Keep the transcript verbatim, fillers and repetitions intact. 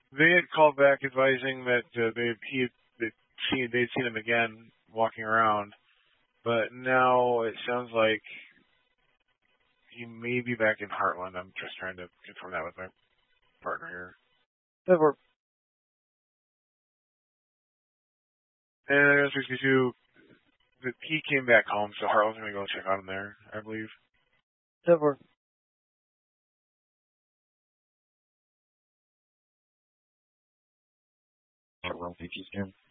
They had called back advising that uh, they he they'd seen they'd seen him again walking around, but now it sounds like he may be back in Heartland. I'm just trying to confirm that with my partner here. That works. And as we do, he came back home, so Heartland's gonna go check on him there, I believe. That works. Heartland C T scan.